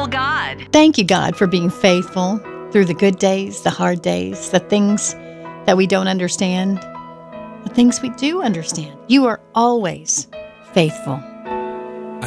God. Thank you, God, for being faithful through the good days, the hard days, the things that we don't understand, the things we do understand. You are always faithful.